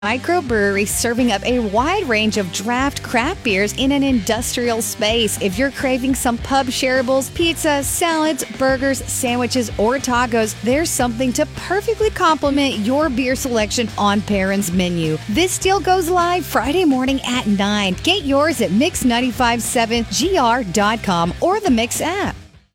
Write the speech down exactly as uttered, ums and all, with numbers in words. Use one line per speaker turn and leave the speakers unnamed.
Microbrewery serving up a wide range of draft craft beers in an industrial space. If you're craving some pub shareables, pizza, salads, burgers, sandwiches, or tacos, there's something to perfectly complement your beer selection on Perrin's menu. This deal goes live Friday morning at nine. Get yours at mix nine five seven G R dot com or the Mix app.